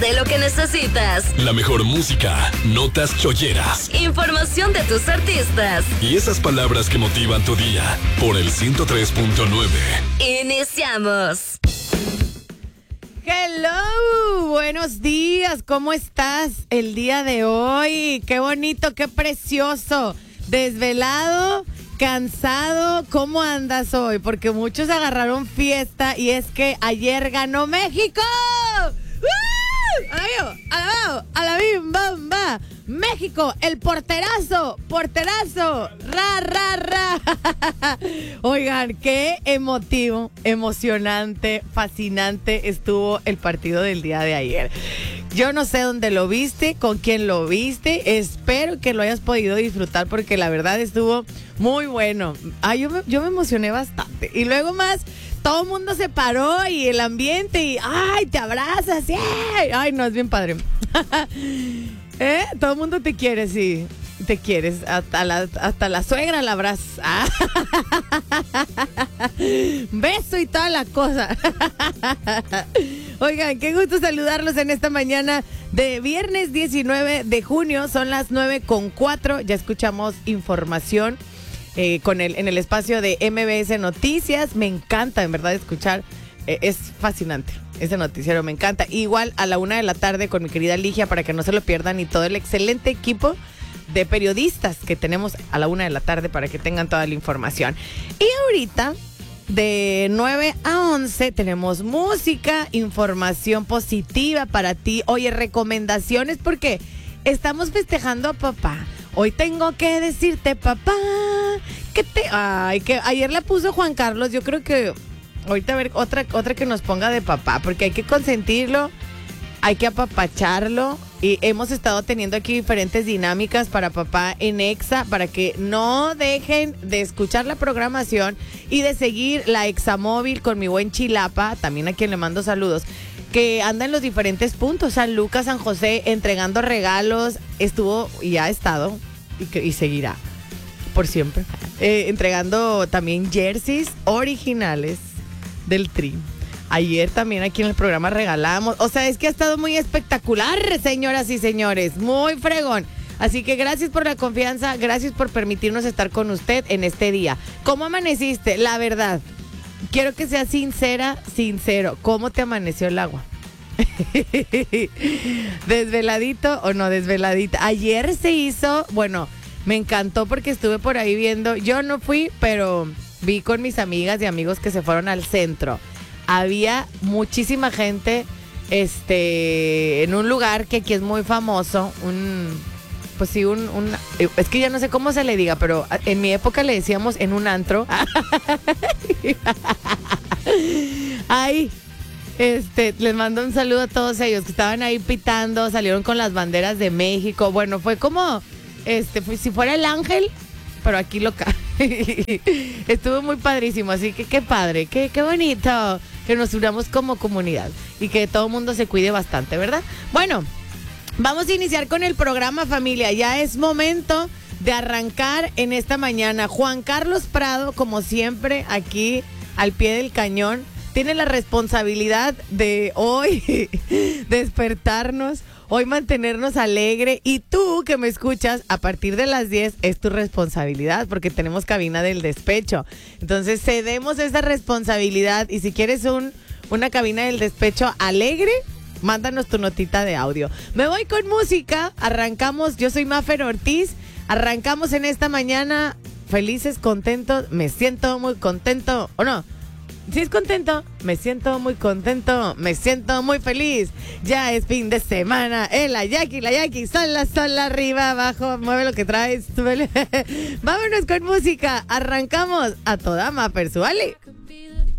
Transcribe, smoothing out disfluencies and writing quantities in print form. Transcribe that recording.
de lo que necesitas. La mejor música, notas cholleras, información de tus artistas y esas palabras que motivan tu día por el 103.9. Iniciamos. Hello, buenos días, ¿cómo estás el día de hoy? Qué bonito, qué precioso. Desvelado, cansado, ¿cómo andas hoy? Porque muchos agarraron fiesta y es que ayer ganó México. A la bim, bam, ba. México, el porterazo, ra. Oigan, qué emotivo, emocionante, fascinante estuvo el partido del día de ayer. Yo no sé dónde lo viste, con quién lo viste, espero que lo hayas podido disfrutar porque la verdad estuvo muy bueno. Yo me emocioné bastante. Y luego más, todo el mundo se paró y el ambiente y ¡ay! Te abrazas, ¡sí! ¡Ay, no, es bien padre! Todo el mundo te quiere, sí. Te quieres, hasta la suegra la abrazas. Beso y toda la cosa. Oigan, qué gusto saludarlos en esta mañana de viernes 19 de junio. Son las 9:04. Ya escuchamos información en el espacio de MBS Noticias. Me encanta, en verdad, escuchar. Es fascinante. Ese noticiero me encanta. Igual a la 1:00 p.m. con mi querida Ligia para que no se lo pierdan y todo el excelente equipo de periodistas que tenemos a la 1:00 p.m. para que tengan toda la información. Y ahorita, de 9 a 11, tenemos música, información positiva para ti. Oye, recomendaciones porque estamos festejando a papá. Hoy tengo que decirte, papá, que ayer la puso Juan Carlos. Yo creo que ahorita a ver otra que nos ponga de papá, porque hay que consentirlo, hay que apapacharlo. Y hemos estado teniendo aquí diferentes dinámicas para papá en Exa, para que no dejen de escuchar la programación y de seguir la Examóvil con mi buen Chilapa, también a quien le mando saludos, que anda en los diferentes puntos, San Lucas, San José, entregando regalos. Estuvo y ha estado y seguirá por siempre, entregando también jerseys originales del Tri. Ayer también aquí en el programa regalamos. O sea, es que ha estado muy espectacular, señoras y señores. Muy fregón. Así que gracias por la confianza. Gracias por permitirnos estar con usted en este día. ¿Cómo amaneciste? La verdad. Quiero que seas sincero. ¿Cómo te amaneció el agua? ¿Desveladito o no desveladita? Ayer se hizo... Bueno, me encantó porque estuve por ahí viendo. Yo no fui, pero vi con mis amigas y amigos que se fueron al centro. Había muchísima gente en un lugar que aquí es muy famoso, es que ya no sé cómo se le diga, pero en mi época le decíamos en un antro. Ay, les mando un saludo a todos ellos que estaban ahí pitando, salieron con las banderas de México. Bueno, fue como, si fuera el ángel, pero aquí local. Estuvo muy padrísimo, así que qué padre, qué bonito que nos unamos como comunidad y que todo el mundo se cuide bastante, ¿verdad? Bueno, vamos a iniciar con el programa, familia. Ya es momento de arrancar en esta mañana. Juan Carlos Prado, como siempre, aquí al pie del cañón, tiene la responsabilidad de hoy despertarnos, hoy mantenernos alegre, y tú que me escuchas a partir de las 10 es tu responsabilidad porque tenemos cabina del despecho. Entonces cedemos esa responsabilidad y si quieres una cabina del despecho alegre, mándanos tu notita de audio. Me voy con música, arrancamos, yo soy Mafer Ortiz, arrancamos en esta mañana felices, contentos, me siento muy contento, ¿o no? Si es contento, me siento muy contento, me siento muy feliz. Ya es fin de semana. La Jackie, sola, arriba, abajo, mueve lo que traes. Vámonos con música. Arrancamos a toda Mafer, súbale.